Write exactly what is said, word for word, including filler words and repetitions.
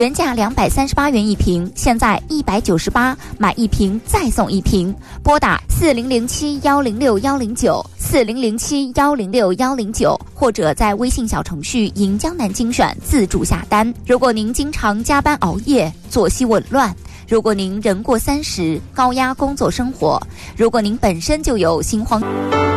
原价两百三十八元一瓶，现在一百九十八，买一瓶再送一瓶。拨打四零零七幺零六幺零九四零零七幺零六幺零九，或者在微信小程序“银江南精选”自助下单。如果您经常加班熬夜，作息紊乱，如果您人过三十，高压工作生活，如果您本身就有心慌。